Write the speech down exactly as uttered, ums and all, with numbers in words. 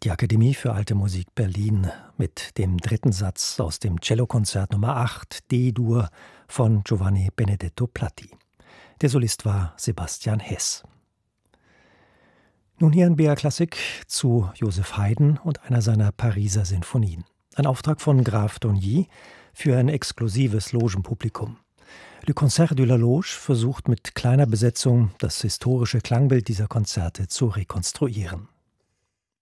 Die Akademie für Alte Musik Berlin mit dem dritten Satz aus dem Cellokonzert Nummer acht D-Dur von Giovanni Benedetto Platti. Der Solist war Sebastian Hess. Nun hier in B R Klassik zu Joseph Haydn und einer seiner Pariser Sinfonien. Ein Auftrag von Graf d'Ogny für ein exklusives Logenpublikum. Le Concert de la Loge versucht mit kleiner Besetzung das historische Klangbild dieser Konzerte zu rekonstruieren.